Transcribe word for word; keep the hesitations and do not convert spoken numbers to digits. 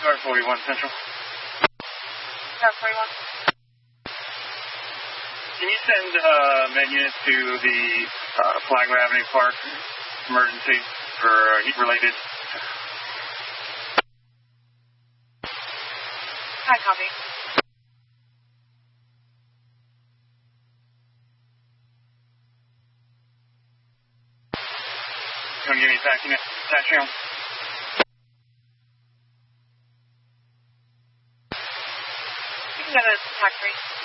Star forty-one Central. Star forty-one. Can you send uh, med units to the uh, Flagler Avenue Park emergency for uh, heat-related? Hi, copy. Come give me a taxi, taxi home. You can go to tax free.